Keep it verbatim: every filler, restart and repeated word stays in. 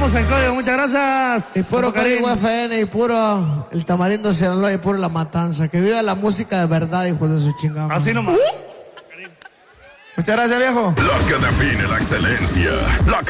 estamos en código. Muchas gracias. Y puro Karim. Código F N, y puro el Tamarindo Sinaloa, y puro La Matanza. Que viva la música de verdad, hijo de su chingada. Así nomás. Muchas gracias, viejo. Lo que define la excelencia. La